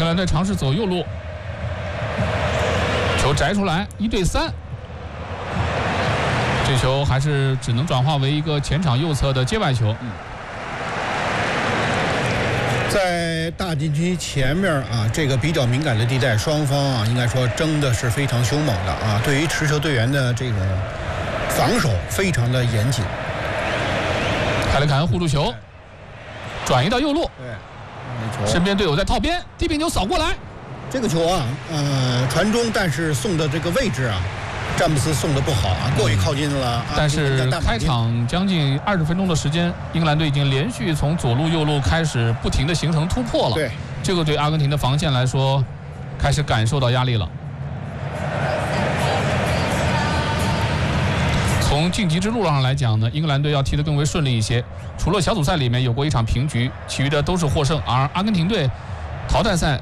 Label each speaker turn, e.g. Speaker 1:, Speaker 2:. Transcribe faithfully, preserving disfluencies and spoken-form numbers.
Speaker 1: 兰队尝试走右路，球摘出来，一对三。这球还是只能转化为一个前场右侧的界外球。
Speaker 2: 嗯在大禁区前面啊，这个比较敏感的地带，双方啊应该说争的是非常凶猛的啊。对于持球队员的这种防守非常的严谨。
Speaker 1: 凯雷坎恩护住球，转移到右路，
Speaker 2: 对，
Speaker 1: 身边队友在套边，低平球扫过来。
Speaker 2: 这个球啊，呃，传中，但是送的这个位置啊，詹姆斯送的不好啊，过于靠近了。
Speaker 1: 但是开场将近二十分钟的时间，英格兰队已经连续从左路、右路开始不停的形成突破了。
Speaker 2: 对，
Speaker 1: 这个对阿根廷的防线来说，开始感受到压力了。从晋级之路上来讲呢，英格兰队要踢得更为顺利一些。除了小组赛里面有过一场平局，其余的都是获胜，而阿根廷队淘汰赛